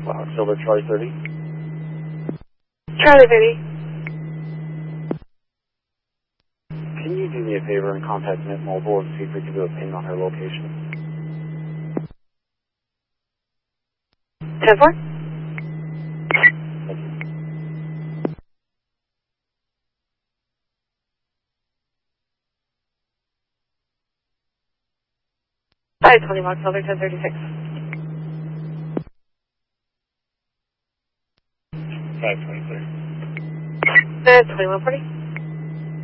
Silver Charlie 30. Charlie 30. Can you do me a favor and contact Mint Mobile and see if we can do a ping on her location? 10-4. Thank you. 520 Mark Silver 1036. 523. 2140.